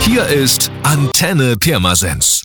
Hier ist Antenne Pirmasens.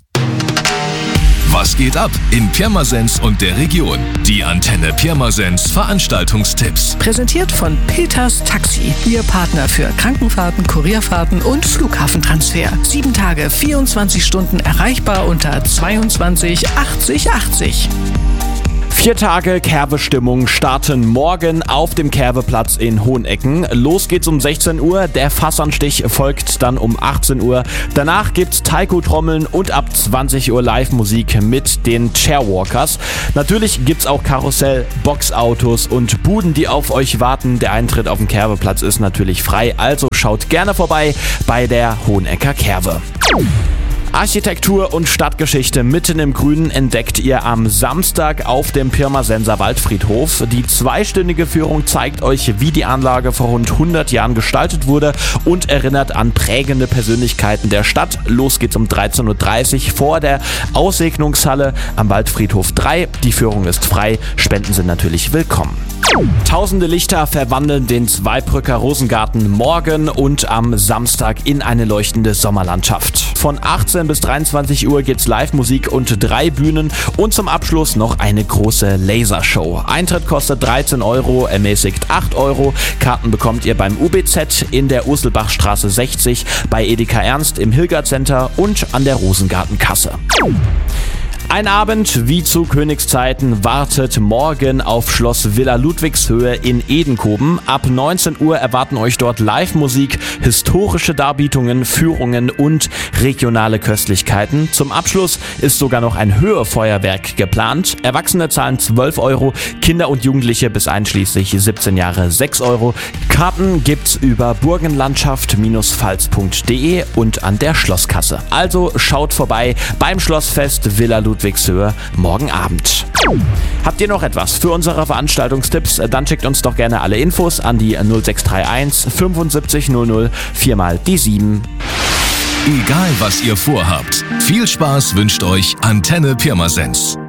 Was geht ab in Pirmasens und der Region? Die Antenne Pirmasens Veranstaltungstipps. Präsentiert von Peters Taxi, Ihr Partner für Krankenfahrten, Kurierfahrten und Flughafentransfer. 7 Tage, 24 Stunden erreichbar unter 22 80 80. 4 Tage Kerwe-Stimmung starten morgen auf dem Kerwe-Platz in Hohenecken. Los geht's um 16 Uhr, der Fassanstich folgt dann um 18 Uhr. Danach gibt's Taiko-Trommeln und ab 20 Uhr Live-Musik mit den Chairwalkers. Natürlich gibt's auch Karussell, Boxautos und Buden, die auf euch warten. Der Eintritt auf den Kerwe-Platz ist natürlich frei, also schaut gerne vorbei bei der Hohenecker Kerwe. Architektur und Stadtgeschichte mitten im Grünen entdeckt ihr am Samstag auf dem Pirmasenser Waldfriedhof. Die 2-stündige Führung zeigt euch, wie die Anlage vor rund 100 Jahren gestaltet wurde und erinnert an prägende Persönlichkeiten der Stadt. Los geht's um 13.30 Uhr vor der Aussegnungshalle am Waldfriedhof 3. Die Führung ist frei, Spenden sind natürlich willkommen. Tausende Lichter verwandeln den Zweibrücker Rosengarten morgen und am Samstag in eine leuchtende Sommerlandschaft. Von 18 bis 23 Uhr gibt's Live-Musik und 3 Bühnen und zum Abschluss noch eine große Lasershow. Eintritt kostet 13 €, ermäßigt 8 €. Karten bekommt ihr beim UBZ in der Urselbachstraße 60, bei Edeka Ernst im Hilgert Center und an der Rosengartenkasse. Ein Abend wie zu Königszeiten wartet morgen auf Schloss Villa Ludwigshöhe in Edenkoben. Ab 19 Uhr erwarten euch dort Live-Musik, historische Darbietungen, Führungen und regionale Köstlichkeiten. Zum Abschluss ist sogar noch ein Höhefeuerwerk geplant. Erwachsene zahlen 12 €, Kinder und Jugendliche bis einschließlich 17 Jahre 6 €. Karten gibt's über burgenlandschaft-pfalz.de und an der Schlosskasse. Also schaut vorbei beim Schlossfest Villa Ludwigshöhe morgen Abend. Habt ihr noch etwas für unsere Veranstaltungstipps? Dann schickt uns doch gerne alle Infos an die 0631 75 00 4 mal die 7. Egal was ihr vorhabt, viel Spaß wünscht euch Antenne Pirmasens.